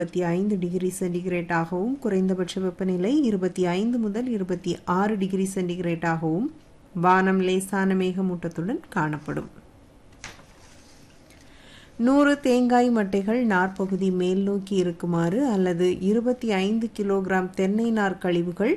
25 degree சென்டிகிரேட்டாகவும் குறைந்தபட்ச வெப்பநிலை 25 முதல் 26 டிகிரி சென்டிகிரேட்டாகவும் வானம் லேசான மேகமூட்டத்துடன் காணப்படும். 100 தேங்காய் மட்டைகள் நார்ப்பகுதி மேல் நோக்கி இருக்குமாறு அல்லது 25 கிலோகிராம் தென்னை நார் கழிவுகள்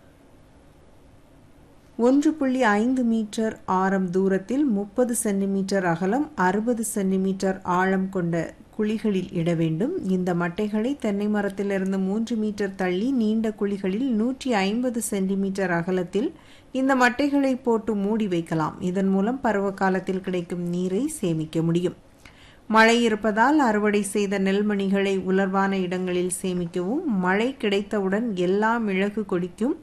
1.5 மீட்டர் ஆரம் தூரத்தில் 30 சென்டிமீட்டர் அகலம் 60 சென்டிமீட்டர் ஆழம் கொண்ட குழிகளில் இட வேண்டும். இந்த மட்டைகளை தென்னை மரத்திலிருந்து 3 மீட்டர் தள்ளி நீண்ட குழிகளில் 150 சென்டிமீட்டர் அகலத்தில் இந்த மட்டைகளை போட்டு மூடி வைக்கலாம். இதன் மூலம் பருவ காலத்தில் கிடைக்கும் நீரை சேமிக்க முடியும். மழை இருப்பதால் அறுவடை செய்த நெல்மணிகளை உலர்வான இடங்களில் சேமிக்கவும். மழை கிடைத்தவுடன் எல்லா மிளகு கொடிக்கும்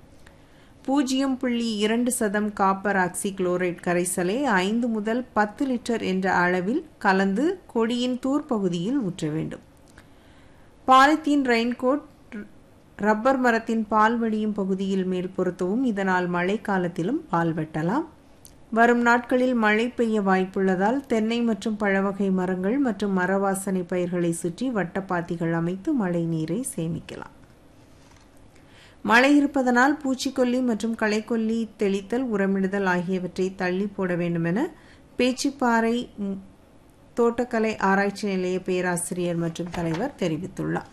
0.2% காப்பர் ஆக்சிகுளோரைடு கரைசலை 5 முதல் 10 லிட்டர் என்ற அளவில் கலந்து கொடியின் தூர்ப்பகுதியில் ஊற்ற வேண்டும். பாலித்தீன் ரெயின்கோட் ரப்பர் மரத்தின் பால் வடியும் பகுதியில் மேல் பொருத்தவும். இதனால் மழை காலத்திலும் பால் வெட்டலாம். வரும் நாட்களில் மழை பெய்ய வாய்ப்புள்ளதால் தென்னை மற்றும் பழவகை மரங்கள் மற்றும் மரவாசனை பயிர்களை சுற்றி வட்டப்பாத்திகள் அமைத்து மழை நீரை சேமிக்கலாம். மழை இருப்பதனால் பூச்சிக்கொல்லி மற்றும் களைக்கொல்லி தெளித்தல் உரமிடுதல் ஆகியவற்றை தள்ளி போட வேண்டும் என பேச்சிப்பாறை தோட்டக்கலை ஆராய்ச்சி நிலைய பேராசிரியர் மற்றும் தலைவர் தெரிவித்துள்ளார்.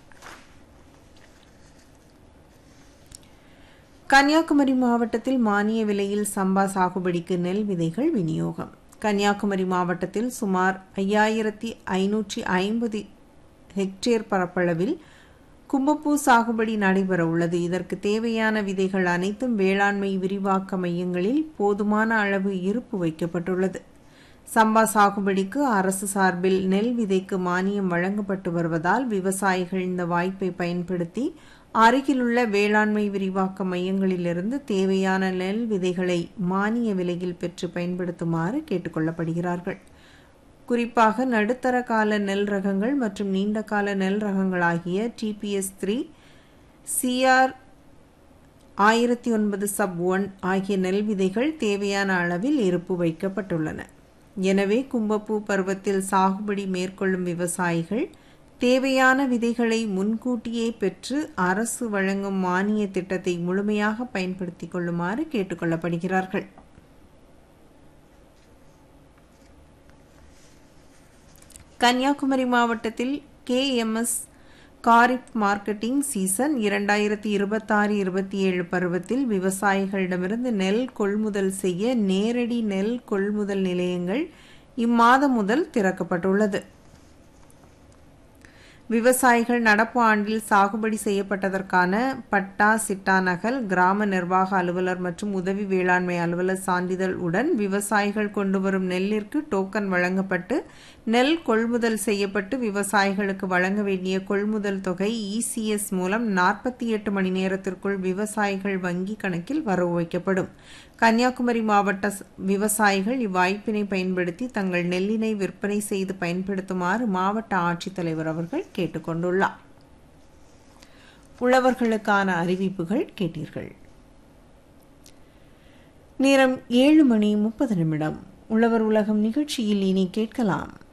கன்னியாகுமரி மாவட்டத்தில் மானிய விலையில் சம்பா சாகுபடிக்கு நெல் விதைகள் விநியோகம். கன்னியாகுமரி மாவட்டத்தில் சுமார் 5550 ஹெக்டேர் பரப்பளவில் கும்பப்பூ சாகுபடி நடைபெற உள்ளது. இதற்கு தேவையான விதைகள் அனைத்தும் வேளாண்மை விரிவாக்க மையங்களில் போதுமான அளவு இருப்பு வைக்கப்பட்டுள்ளது. சம்பா சாகுபடிக்கு அரசு சார்பில் நெல் விதைக்கு மானியம் வழங்கப்பட்டு வருவதால் விவசாயிகள் இந்த வாய்ப்பை பயன்படுத்தி அருகிலுள்ள வேளாண்மை விரிவாக்க மையங்களிலிருந்து தேவையான நெல் விதைகளை மானிய விலையில் பெற்று பயன்படுத்துமாறு கேட்டுக்கொள்ளப்படுகிறார்கள். குறிப்பாக நடுத்தர கால நெல் ரகங்கள் மற்றும் நீண்ட கால நெல் ரகங்கள் ஆகிய TPS3, CR 1009 sub-1 ஆகிய நெல் விதைகள் தேவையான அளவில் இருப்பு வைக்கப்பட்டுள்ளன. எனவே கும்பப்பூ பருவத்தில் சாகுபடி மேற்கொள்ளும் விவசாயிகள் தேவையான விதைகளை முன்கூட்டியே பெற்று அரசு வழங்கும் மானிய திட்டத்தை முழுமையாக பயன்படுத்திக் கொள்ளுமாறு கேட்டுக்கொள்ளப்படுகிறார்கள். கன்னியாகுமரி மாவட்டத்தில் KMS காரிஃப் மார்க்கெட்டிங் சீசன் 2026-27 பருவத்தில் விவசாயிகளிடமிருந்து நெல் கொள்முதல் செய்ய நேரடி நெல் கொள்முதல் நிலையங்கள் இம்மாதம் முதல் திறக்கப்பட்டுள்ளது. விவசாயிகள் நடப்பு ஆண்டில் சாகுபடி செய்யப்பட்டதற்கான பட்டா, சிட்டா நகல், கிராம நிர்வாக அலுவலர் மற்றும் உதவி வேளாண்மை அலுவலர் சான்றிதழ் உடன் விவசாயிகள் கொண்டு வரும் நெல்லிற்கு டோக்கன் வழங்கப்பட்டு நெல் கொள்முதல் செய்யப்பட்டு விவசாயிகளுக்கு வழங்க வேண்டிய கொள்முதல் தொகை ECS மூலம் 48 மணி நேரத்திற்குள் விவசாயிகள் வங்கி கணக்கில் வரவு வைக்கப்படும். கன்னியாகுமரி மாவட்ட விவசாயிகள் இவ்வாய்ப்பினை பயன்படுத்தி தங்கள் நெல்லினை விற்பனை செய்து பயன்படுத்துமாறு மாவட்ட ஆட்சித்தலைவர் அவர்கள் கேட்டுக்கொண்டுள்ளார். உழவர்களுக்கான அறிவிப்புகள் கேட்டீர்கள். நேரம் 7:30 உழவர் உலகம் நிகழ்ச்சியில் இனி கேட்கலாம்.